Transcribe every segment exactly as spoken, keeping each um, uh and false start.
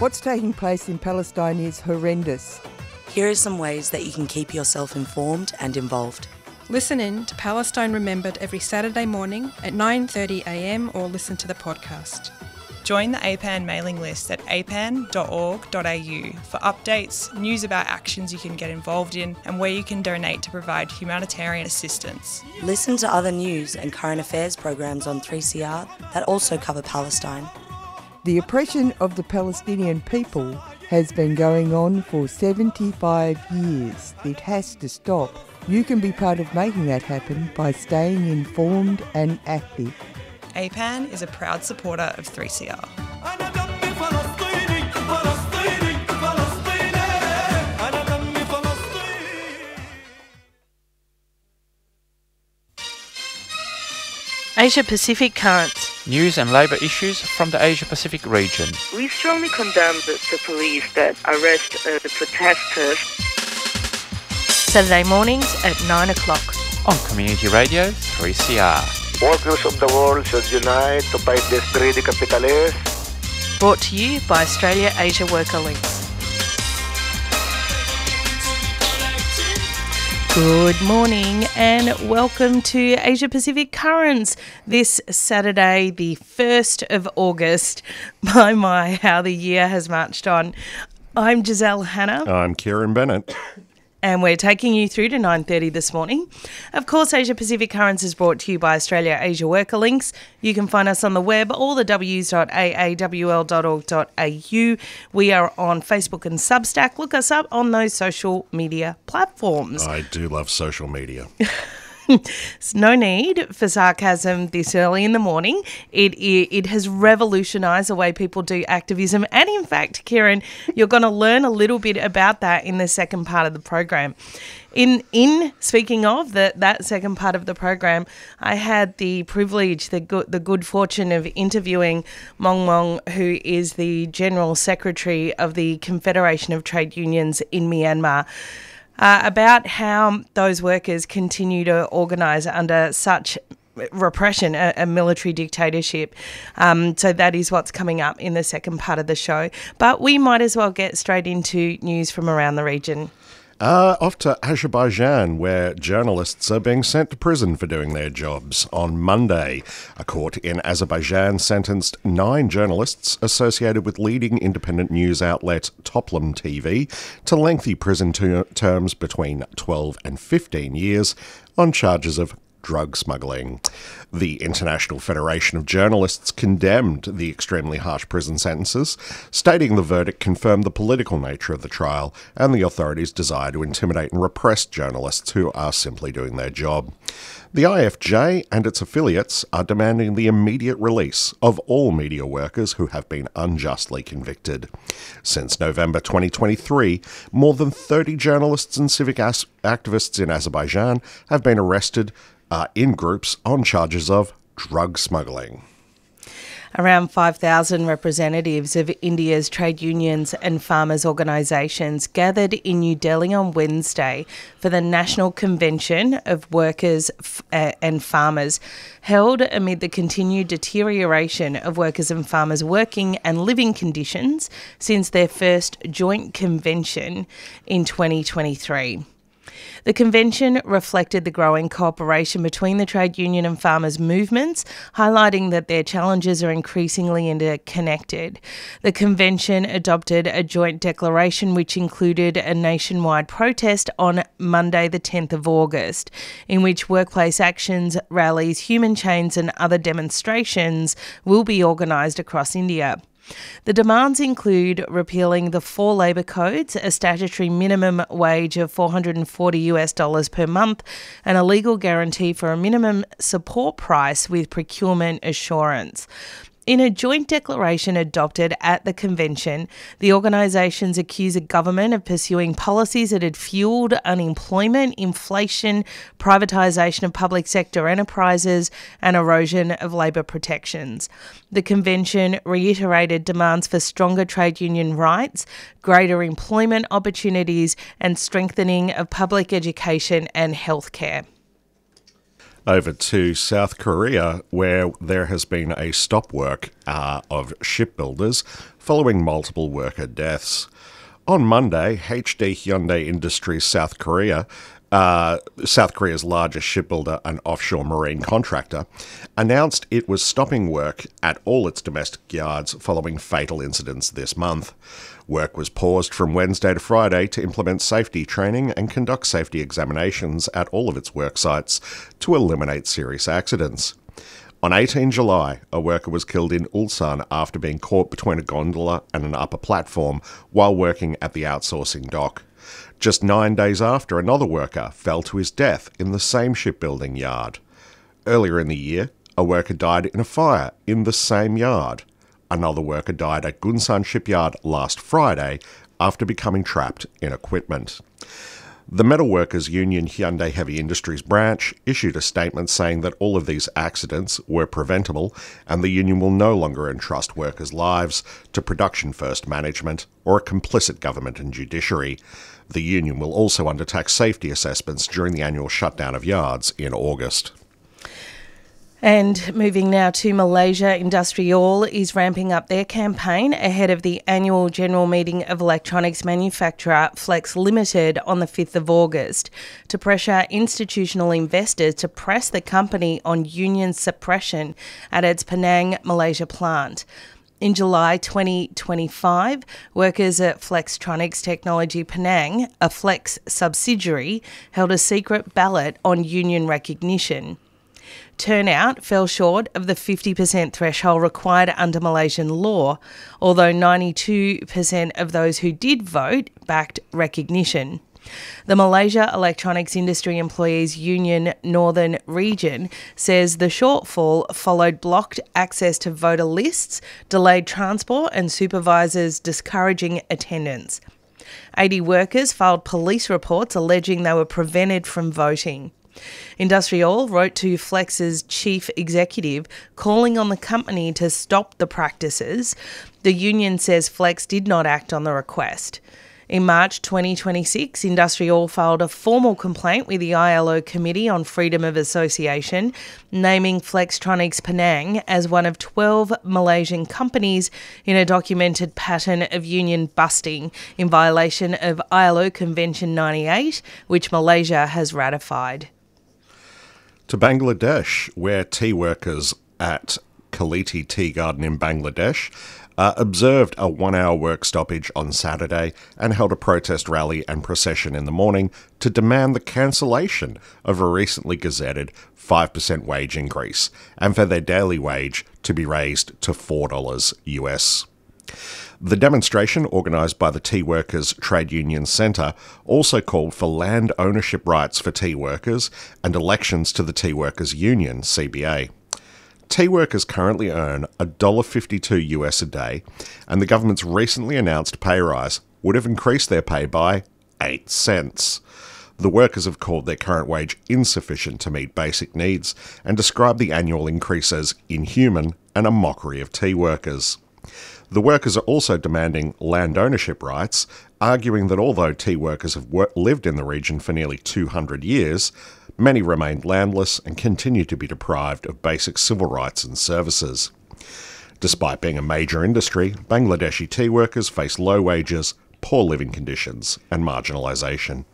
What's taking place in Palestine is horrendous. Here are some ways that you can keep yourself informed and involved. Listen in to Palestine Remembered every Saturday morning at nine thirty a m or listen to the podcast. Join the A P A N mailing list at a p a n dot org dot a u for updates, news about actions you can get involved in, and where you can donate to provide humanitarian assistance. Listen to other news and current affairs programs on three C R that also cover Palestine. The oppression of the Palestinian people has been going on for seventy-five years. It has to stop. You can be part of making that happen by staying informed and active. A P A N is a proud supporter of three C R. Asia Pacific Currents. News and labour issues from the Asia Pacific region. We strongly condemn the, the police that arrest uh, the protesters. Saturday mornings at nine o'clock. On Community Radio three C R. Workers of the world should unite to fight this greedy capitalists. Brought to you by Australia Asia Worker Links. Good morning and welcome to Asia Pacific Currents this Saturday, the first of August. My, my, how the year has marched on. I'm Giselle Hanna. I'm Kieran Bennett. And we're taking you through to nine thirty this morning. Of course, Asia Pacific Currents is brought to you by Australia Asia Worker Links. You can find us on the web, all the w's dot a a w l dot org dot a u. We are on Facebook and Substack. Look us up on those social media platforms. I do love social media. There's no need for sarcasm this early in the morning. It, it it has revolutionised the way people do activism. And in fact, Kieran, you're going to learn a little bit about that in the second part of the program. In in speaking of the, that second part of the program, I had the privilege, the good, the good fortune of interviewing Mong Mong, who is the General Secretary of the Confederation of Trade Unions in Myanmar. Uh, about how those workers continue to organise under such repression, a, a military dictatorship. Um, so that is what's coming up in the second part of the show. But we might as well get straight into news from around the region. Uh, off to Azerbaijan, where journalists are being sent to prison for doing their jobs. On Monday, a court in Azerbaijan sentenced nine journalists associated with leading independent news outlet Toplam T V to lengthy prison ter- terms between twelve and fifteen years on charges of drug smuggling. The International Federation of Journalists condemned the extremely harsh prison sentences, stating the verdict confirmed the political nature of the trial and the authorities' desire to intimidate and repress journalists who are simply doing their job. The I F J and its affiliates are demanding the immediate release of all media workers who have been unjustly convicted. Since November twenty twenty-three, more than thirty journalists and civic as- activists in Azerbaijan have been arrested Uh, in groups on charges of drug smuggling. Around five thousand representatives of India's trade unions and farmers' organisations gathered in New Delhi on Wednesday for the National Convention of Workers f- uh, and Farmers, held amid the continued deterioration of workers and farmers' working and living conditions since their first joint convention in twenty twenty-three. The convention reflected the growing cooperation between the trade union and farmers' movements, highlighting that their challenges are increasingly interconnected. The convention adopted a joint declaration which included a nationwide protest on Monday the tenth of August, in which workplace actions, rallies, human chains and other demonstrations will be organised across India. The demands include repealing the four labour codes, a statutory minimum wage of four hundred forty US dollars per month, and a legal guarantee for a minimum support price with procurement assurance. In a joint declaration adopted at the convention, the organisations accuse the government of pursuing policies that had fuelled unemployment, inflation, privatisation of public sector enterprises and erosion of labour protections. The convention reiterated demands for stronger trade union rights, greater employment opportunities and strengthening of public education and healthcare. Over to South Korea, where there has been a stop work uh, of shipbuilders following multiple worker deaths. On Monday, H D Hyundai Industries South Korea, uh, South Korea's largest shipbuilder and offshore marine contractor, announced it was stopping work at all its domestic yards following fatal incidents this month. Work was paused from Wednesday to Friday to implement safety training and conduct safety examinations at all of its work sites to eliminate serious accidents. On the eighteenth of July, a worker was killed in Ulsan after being caught between a gondola and an upper platform while working at the outsourcing dock. Just nine days after, another worker fell to his death in the same shipbuilding yard. Earlier in the year, a worker died in a fire in the same yard. Another worker died at Gunsan Shipyard last Friday after becoming trapped in equipment. The metalworkers union Hyundai Heavy Industries branch issued a statement saying that all of these accidents were preventable and the union will no longer entrust workers' lives to production first management or a complicit government and judiciary. The union will also undertake safety assessments during the annual shutdown of yards in August. And moving now to Malaysia, Industrial is ramping up their campaign ahead of the annual general meeting of electronics manufacturer Flex Limited on the fifth of August to pressure institutional investors to press the company on union suppression at its Penang, Malaysia plant. In July twenty twenty-five, workers at Flextronics Technology Penang, a Flex subsidiary, held a secret ballot on union recognition. Turnout fell short of the fifty percent threshold required under Malaysian law, although ninety-two percent of those who did vote backed recognition. The Malaysia Electronics Industry Employees Union Northern Region says the shortfall followed blocked access to voter lists, delayed transport and supervisors discouraging attendance. eighty workers filed police reports alleging they were prevented from voting. Industrial wrote to Flex's chief executive calling on the company to stop the practices. The union says Flex did not act on the request. In March twenty twenty-six, Industrial filed a formal complaint with the I L O Committee on Freedom of Association, naming Flextronics Penang as one of twelve Malaysian companies in a documented pattern of union busting in violation of I L O Convention ninety-eight, which Malaysia has ratified. To Bangladesh, where tea workers at Kaliti Tea Garden in Bangladesh uh, observed a one-hour work stoppage on Saturday and held a protest rally and procession in the morning to demand the cancellation of a recently gazetted five percent wage increase and for their daily wage to be raised to four dollars U S. The demonstration, organised by the Tea Workers Trade Union Centre, also called for land ownership rights for tea workers and elections to the Tea Workers Union, C B A. Tea workers currently earn one dollar fifty-two U S a day, and the government's recently announced pay rise would have increased their pay by eight cents. The workers have called their current wage insufficient to meet basic needs and described the annual increase as inhuman and a mockery of tea workers. The workers are also demanding land ownership rights, arguing that although tea workers have wor- lived in the region for nearly two hundred years, many remained landless and continue to be deprived of basic civil rights and services. Despite being a major industry, Bangladeshi tea workers face low wages, poor living conditions and marginalisation.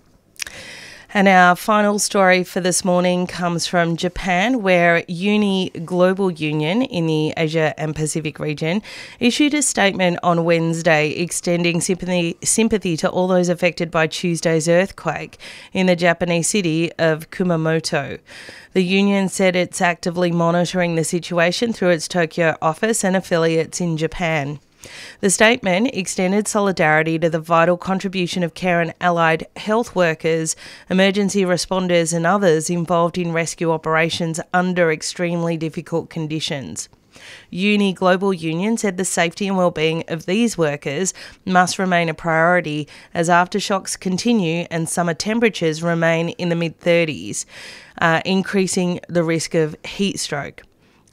And our final story for this morning comes from Japan, where Uni Global Union in the Asia and Pacific region issued a statement on Wednesday extending sympathy, sympathy to all those affected by Tuesday's earthquake in the Japanese city of Kumamoto. The union said it's actively monitoring the situation through its Tokyo office and affiliates in Japan. The statement extended solidarity to the vital contribution of care and allied health workers, emergency responders and others involved in rescue operations under extremely difficult conditions. Uni Global Union said the safety and well-being of these workers must remain a priority as aftershocks continue and summer temperatures remain in the mid thirties, uh, increasing the risk of heat stroke.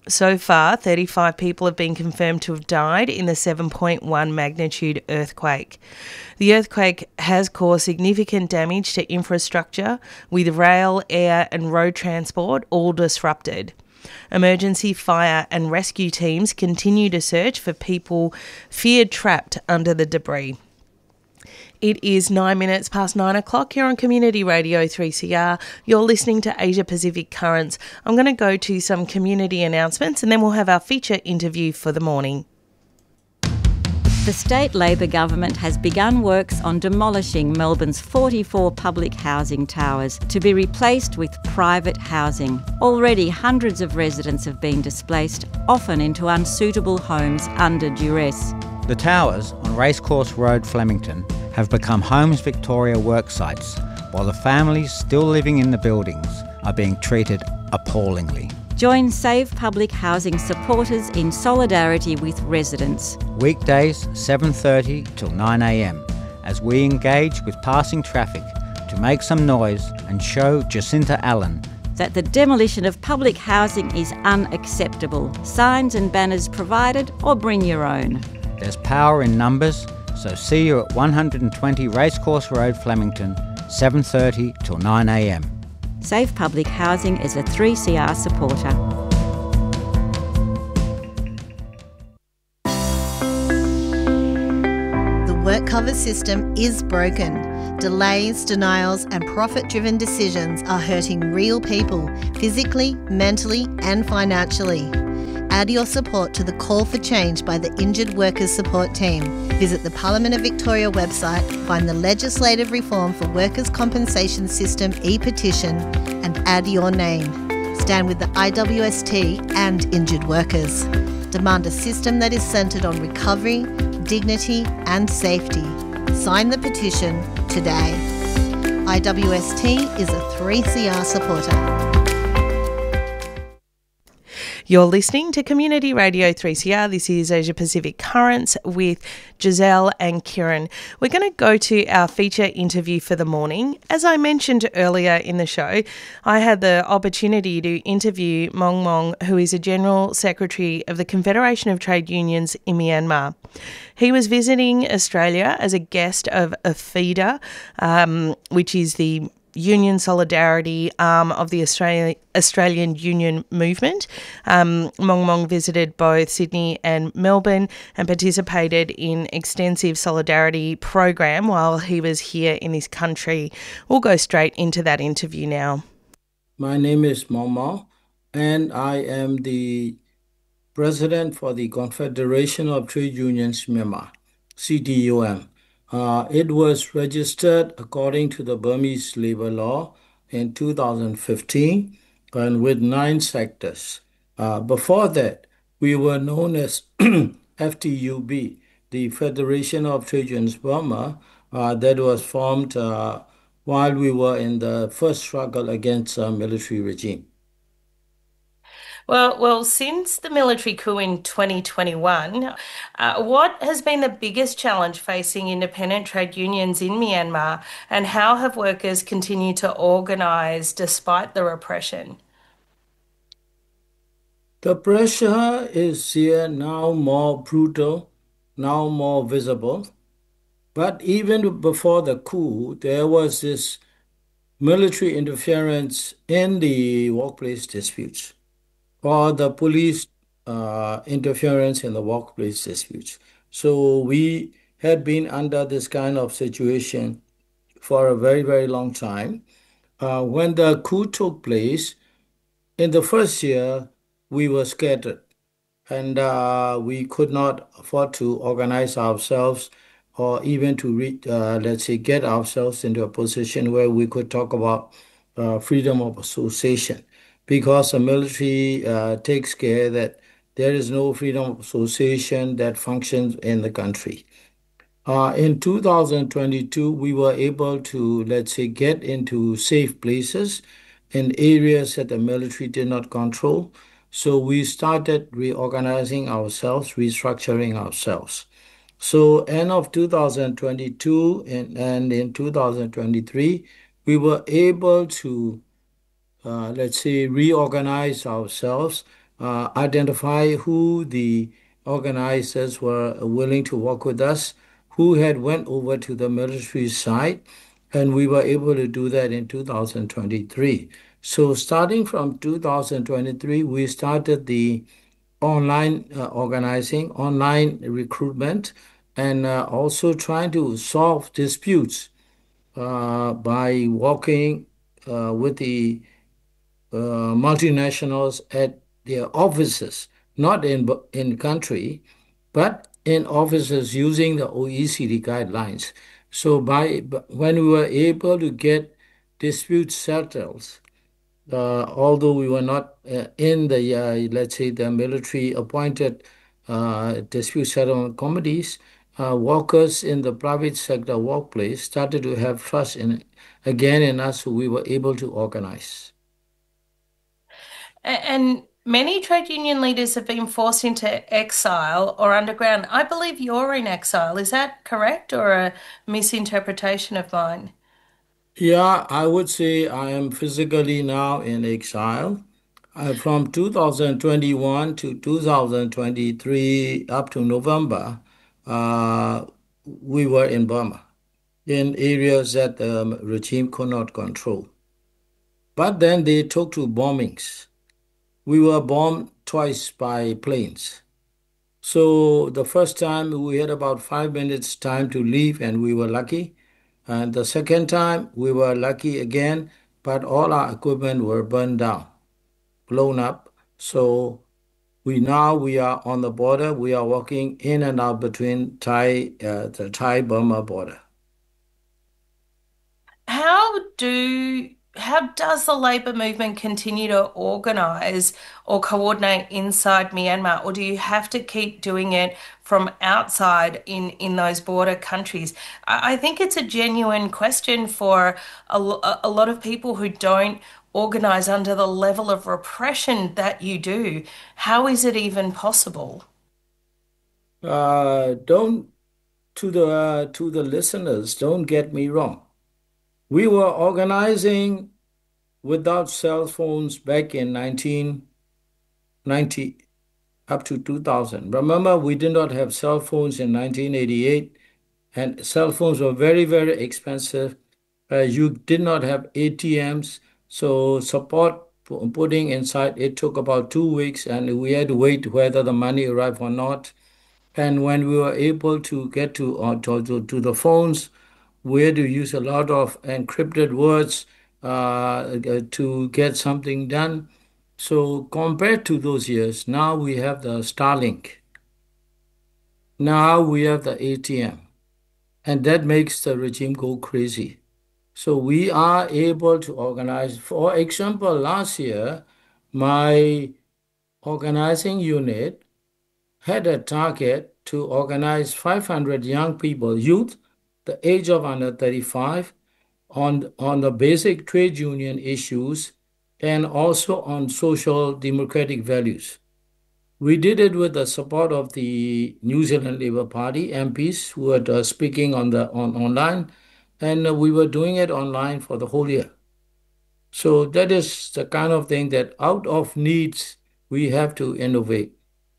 So far, thirty-five people have been confirmed to have died in the seven point one magnitude earthquake. The earthquake has caused significant damage to infrastructure, with rail, air and road transport all disrupted. Emergency fire and rescue teams continue to search for people feared trapped under the debris. It is nine minutes past nine o'clock here on Community Radio three C R. You're listening to Asia Pacific Currents. I'm going to go to some community announcements and then we'll have our feature interview for the morning. The state Labor government has begun works on demolishing Melbourne's forty-four public housing towers to be replaced with private housing. Already hundreds of residents have been displaced, often into unsuitable homes under duress. The towers on Racecourse Road, Flemington, have become Homes Victoria work sites, while the families still living in the buildings are being treated appallingly. Join Save Public Housing supporters in solidarity with residents. Weekdays seven thirty till nine a m as we engage with passing traffic to make some noise and show Jacinta Allen that the demolition of public housing is unacceptable. Signs and banners provided, or bring your own. There's power in numbers, so see you at one twenty Racecourse Road, Flemington, seven thirty till nine a m. Save Public Housing is a three C R supporter. The work cover system is broken. Delays, denials and profit-driven decisions are hurting real people, physically, mentally and financially. Add your support to the call for change by the Injured Workers Support Team. Visit the Parliament of Victoria website, find the Legislative Reform for Workers' Compensation System e-petition and add your name. Stand with the I W S T and injured workers. Demand a system that is centred on recovery, dignity and safety. Sign the petition today. I W S T is a three C R supporter. You're listening to Community Radio three C R. This is Asia Pacific Currents with Giselle and Kieran. We're going to go to our feature interview for the morning. As I mentioned earlier in the show, I had the opportunity to interview Mong Mong, who is a General Secretary of the Confederation of Trade Unions in Myanmar. He was visiting Australia as a guest of AFIDA, um, which is the Union Solidarity arm of the Australia, Australian Union Movement. Um, Mong Mong visited both Sydney and Melbourne and participated in extensive solidarity program while he was here in this country. We'll go straight into that interview now. My name is Mong Mong and I am the President for the Confederation of Trade Unions Myanmar, C T U M. Uh, it was registered according to the Burmese labor law in two thousand fifteen and with nine sectors. Uh, before that, we were known as F T U B, the Federation of Trade Unions Burma, uh, that was formed uh, while we were in the first struggle against a military regime. Well, well, since the military coup in twenty twenty-one, uh, what has been the biggest challenge facing independent trade unions in Myanmar, and how have workers continued to organise despite the repression? The pressure is here now more brutal, now more visible. But even before the coup, there was this military interference in the workplace disputes, or the police uh, interference in the workplace disputes. So we had been under this kind of situation for a very, very long time. Uh, when the coup took place, in the first year, we were scattered and uh, we could not afford to organize ourselves or even to, re- uh, let's say, get ourselves into a position where we could talk about uh, freedom of association, because the military uh, takes care that there is no freedom of association that functions in the country. Uh, in two thousand twenty-two, we were able to, let's say, get into safe places in areas that the military did not control. So we started reorganizing ourselves, restructuring ourselves. So end of two thousand twenty-two and, and in two thousand twenty-three, we were able to Uh, let's say, reorganize ourselves uh, identify who the organizers were willing to work with us, who had went over to the military side, and we were able to do that in two thousand twenty-three. So starting from two thousand twenty-three, we started the online uh, organizing, online recruitment, and uh, also trying to solve disputes uh, by working uh, with the uh, multinationals at their offices, not in in country, but in offices using the O E C D guidelines. So by when we were able to get disputes settled, uh, although we were not uh, in the uh, let's say the military appointed uh, dispute settlement committees, uh, workers in the private sector workplace started to have trust in again in us, so we were able to organize. And many trade union leaders have been forced into exile or underground. I believe you're in exile. Is that correct or a misinterpretation of mine? Yeah, I would say I am physically now in exile. Uh, from two thousand twenty-one to two thousand twenty-three up to November, uh, we were in Burma, in areas that the regime could not control. But then they took to bombings. We were bombed twice by planes. So the first time we had about five minutes time to leave and we were lucky. And the second time we were lucky again, but all our equipment were burned down, blown up. So we now we are on the border. We are walking in and out between Thai, uh, the Thai-Burma border. How do how does the Labour movement continue to organise or coordinate inside Myanmar, or do you have to keep doing it from outside in, in those border countries? I, I think it's a genuine question for a, a lot of people who don't organise under the level of repression that you do. How is it even possible? Uh, don't to the uh, to the listeners, don't get me wrong. We were organizing without cell phones back in nineteen ninety up to two thousand. Remember, we did not have cell phones in nineteen eighty-eight, and cell phones were very, very expensive. Uh, you did not have A T Ms, so support putting inside, it took about two weeks, and we had to wait whether the money arrived or not. And when we were able to get to, uh, to, to the phones, we had to use a lot of encrypted words uh, to get something done. So compared to those years, now we have the Starlink. Now we have the A T M. And that makes the regime go crazy. So we are able to organize. For example, last year, my organizing unit had a target to organize five hundred young people, youth, the age of under thirty-five, on, on the basic trade union issues and also on social democratic values. We did it with the support of the New Zealand Labour Party M Ps who were uh, speaking on the on online, and uh, we were doing it online for the whole year. So that is the kind of thing that out of needs we have to innovate.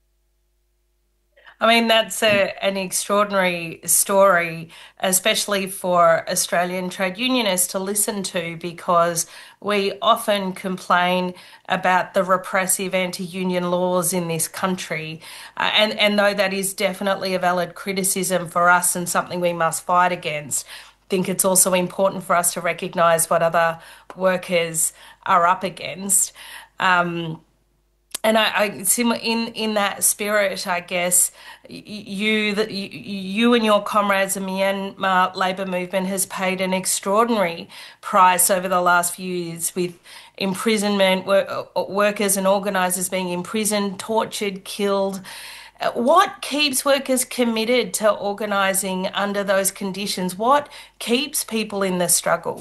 I mean, that's a, an extraordinary story, especially for Australian trade unionists to listen to, because we often complain about the repressive anti-union laws in this country. Uh, and, and though that is definitely a valid criticism for us and something we must fight against, I think it's also important for us to recognise what other workers are up against. Um, And I, I in in that spirit, I guess you that you, you and your comrades in Myanmar Labour Movement has paid an extraordinary price over the last few years with imprisonment, work, workers and organisers being imprisoned, tortured, killed. What keeps workers committed to organising under those conditions? What keeps people in the struggle?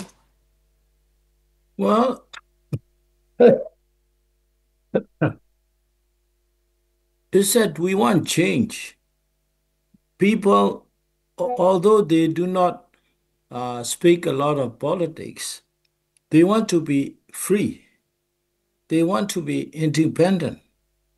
Well, is that we want change. People, although they do not uh, speak a lot of politics, they want to be free. They want to be independent.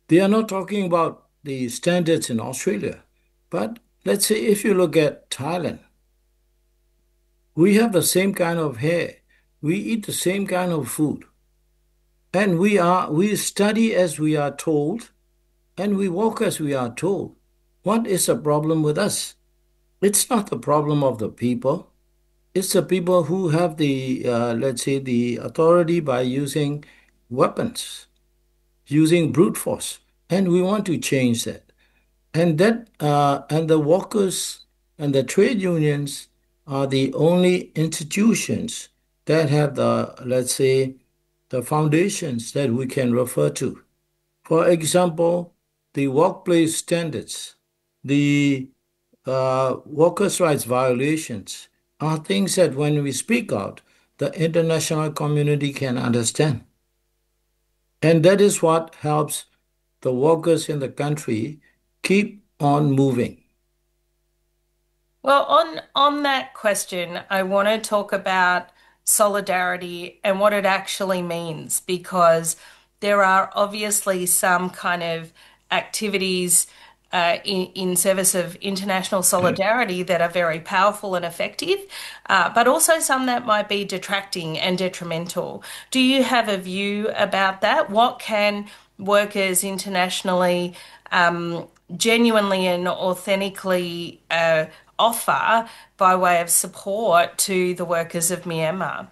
They are not talking about the standards in Australia. But let's say if you look at Thailand, we have the same kind of hair. We eat the same kind of food. And we are we study as we are told, and we walk as we are told. What is the problem with us? It's not the problem of the people. It's the people who have the, uh, let's say, the authority by using weapons, using brute force. And we want to change that. And that, uh, and the workers and the trade unions are the only institutions that have the, let's say, the foundations that we can refer to. For example, the workplace standards, the uh, workers' rights violations are things that when we speak out, the international community can understand. And that is what helps the workers in the country keep on moving. Well, on, on that question, I want to talk about solidarity and what it actually means, because there are obviously some kind of activities uh, in, in service of international solidarity that are very powerful and effective, uh, but also some that might be detracting and detrimental. Do you have a view about that? What can workers internationally um, genuinely and authentically uh, offer by way of support to the workers of Myanmar?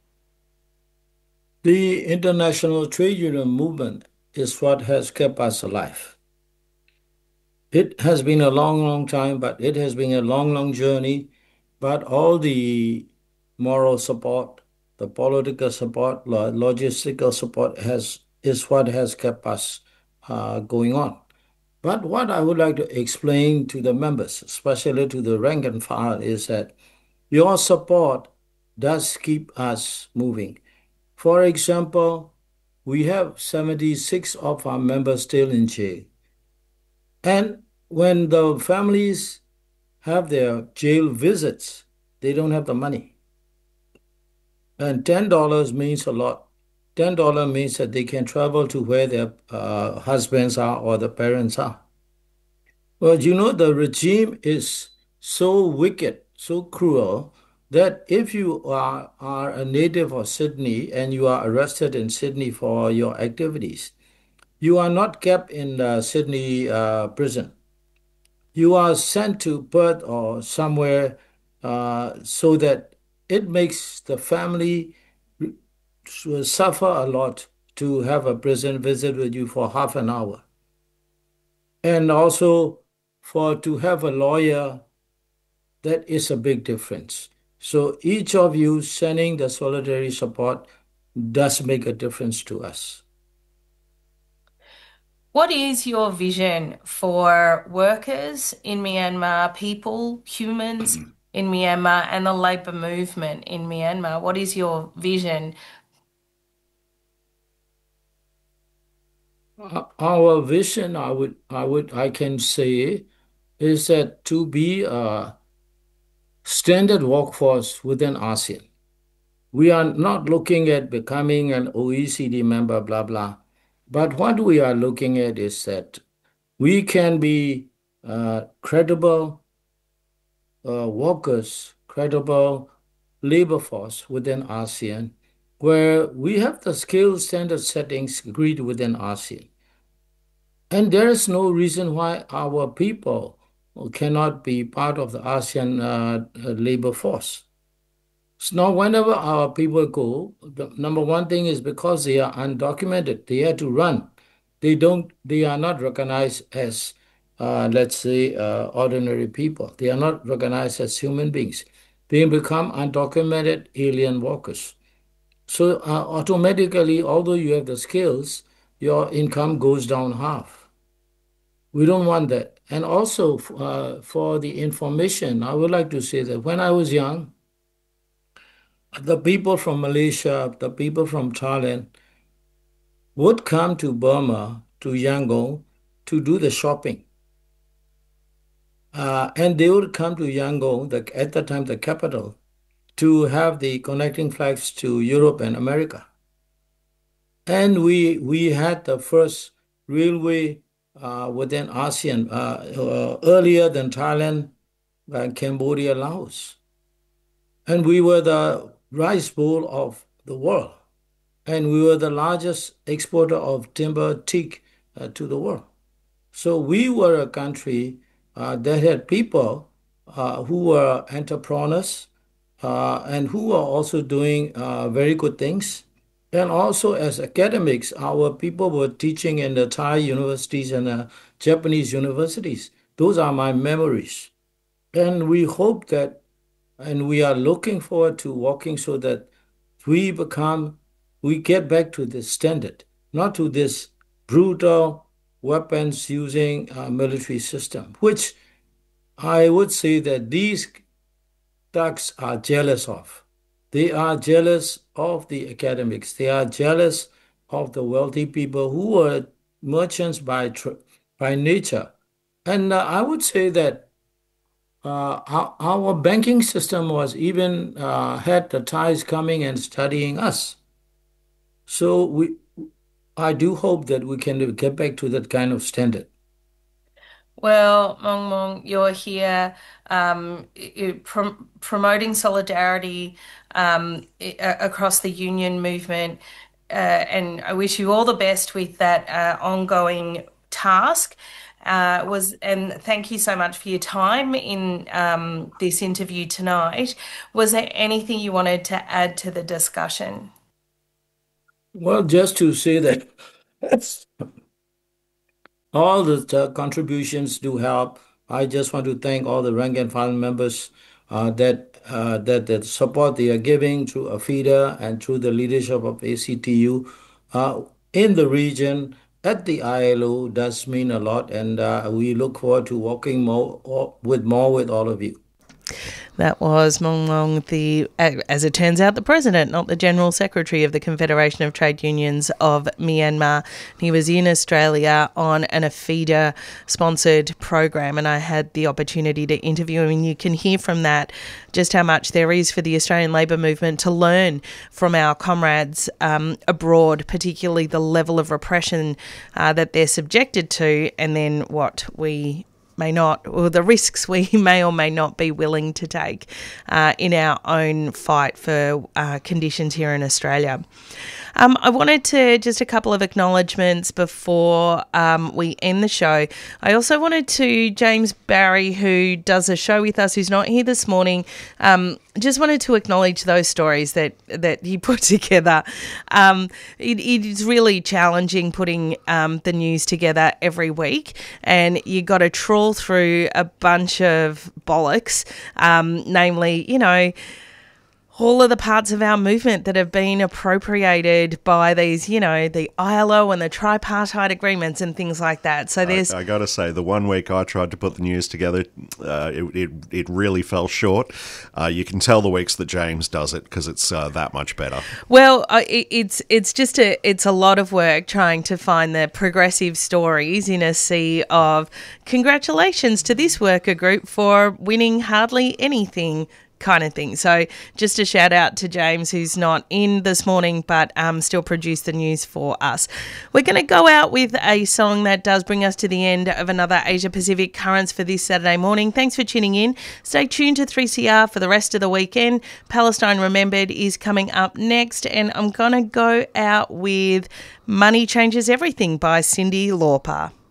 The international trade union movement is what has kept us alive. It has been a long, long time, but it has been a long, long journey. But all the moral support, the political support, logistical support has is what has kept us uh, going on. But what I would like to explain to the members, especially to the rank and file, is that your support does keep us moving. For example, we have seventy-six of our members still in jail. And when the families have their jail visits, they don't have the money. And ten dollars means a lot. ten dollars means that they can travel to where their uh, husbands are or the parents are. Well, you know, the regime is so wicked, so cruel, that if you are, are a native of Sydney and you are arrested in Sydney for your activities, you are not kept in the Sydney uh, prison. You are sent to Perth or somewhere uh, so that it makes the family suffer a lot to have a prison visit with you for half an hour. And also for to have a lawyer, that is a big difference. So each of you sending the solidarity support does make a difference to us. What is your vision for workers in Myanmar, people, humans in Myanmar, and the labour movement in Myanmar? What is your vision? Our vision, I would, I would, I can say, is that to be a standard workforce within ASEAN. We are not looking at becoming an O E C D member, blah, blah. But what we are looking at is that we can be uh, credible uh, workers, credible labor force within ASEAN, where we have the skill standard settings agreed within ASEAN. And there is no reason why our people cannot be part of the ASEAN uh, labor force. So now whenever our people go, the number one thing is because they are undocumented, they have to run. They don't, they are not recognized as, uh, let's say, uh, ordinary people. They are not recognized as human beings. They become undocumented alien workers. So uh, automatically, although you have the skills, your income goes down half. We don't want that. And also uh, for the information, I would like to say that when I was young, the people from Malaysia, the people from Thailand would come to Burma, to Yangon, to do the shopping. Uh, and they would come to Yangon, the, at the time the capital, to have the connecting flights to Europe and America. And we we had the first railway uh, within ASEAN, uh, uh, earlier than Thailand, uh, Cambodia, Laos. And we were the rice bowl of the world. And we were the largest exporter of timber teak uh, to the world. So we were a country uh, that had people uh, who were entrepreneurs uh, and who are also doing uh, very good things. And also as academics, our people were teaching in the Thai universities and uh, Japanese universities. Those are my memories. And we hope that, and we are looking forward to working so that we become, we get back to this standard, not to this brutal weapons using uh, military system, which I would say that these thugs are jealous of. They are jealous of the academics. They are jealous of the wealthy people who are merchants by tr- by nature. And uh, I would say that uh, our, our banking system was even uh, had the Thais coming and studying us. So we, I do hope that we can get back to that kind of standard. Well, Mong Mong, you're here um, prom- promoting solidarity um, across the union movement, uh, and I wish you all the best with that uh, ongoing task. Uh, was and thank you so much for your time in um, this interview tonight. Was there anything you wanted to add to the discussion? Well, just to say that all the uh, contributions do help. I just want to thank all the rank and file members uh, that, uh, that that support they are giving through AFIDA and through the leadership of A C T U uh, in the region at the I L O does mean a lot, and uh, we look forward to working more with more with all of you. That was Mong Mong, the, as it turns out, the president, not the General Secretary of the Confederation of Trade Unions of Myanmar. He was in Australia on an AFIDA-sponsored program, and I had the opportunity to interview him, and you can hear from that just how much there is for the Australian labour movement to learn from our comrades um, abroad, particularly the level of repression uh, that they're subjected to, and then what we may not, or the risks we may or may not be willing to take uh, in our own fight for uh, conditions here in Australia. Um, I wanted to just a couple of acknowledgements before um, we end the show. I also wanted to, James Barry, who does a show with us, who's not here this morning, um, just wanted to acknowledge those stories that, that he put together. Um, it, it is really challenging putting um, the news together every week, and you got to trawl through a bunch of bollocks, um, namely, you know, all of the parts of our movement that have been appropriated by these, you know, the I L O and the tripartite agreements and things like that. So there's... I, I got to say, the one week I tried to put the news together, uh, it, it it really fell short. Uh, you can tell the weeks that James does it because it's uh, that much better. Well, uh, it, it's it's just a it's a lot of work trying to find the progressive stories in a sea of congratulations to this worker group for winning hardly anything kind of thing. So just a shout out to James, who's not in this morning, but um, still produced the news for us. We're going to go out with a song that does bring us to the end of another Asia Pacific Currents for this Saturday morning. Thanks for tuning in. Stay tuned to three C R for the rest of the weekend. Palestine Remembered is coming up next, and I'm going to go out with Money Changes Everything by Cyndi Lauper.